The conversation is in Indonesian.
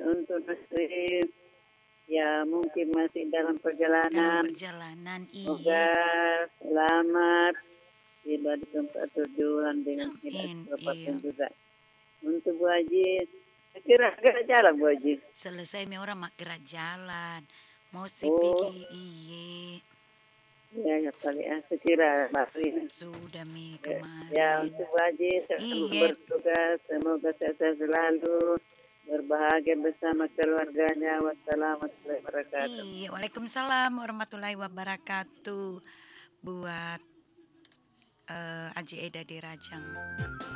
untuk muslim ya mungkin masih dalam Dalam perjalanan. perjalanan, Semoga iye. selamat tiba di tempat tujuan dengan tidak Amin, apapun iya. juga. Untuk Bu Haji, kira-kira jalan Bu Haji. Selesai mi orang mak gerak jalan. Mau si Oh, pergi, iye. ya kali ya, sekira baru ini. Sudah mi Ya, kemarin. untuk Bu Haji, selamat Iye, bertugas. Semoga sehat selalu. Berbahagia bersama keluarganya. Wassalamualaikum warahmatullahi wabarakatuh. iye. Waalaikumsalam warahmatullahi wabarakatuh. Buat Aji Eda di Rajang.